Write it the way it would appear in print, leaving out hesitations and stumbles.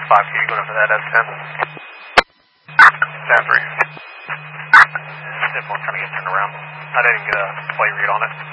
can you go for that S10? Stand 3. Dip 1 trying to get turned around. I didn't get a play read on it.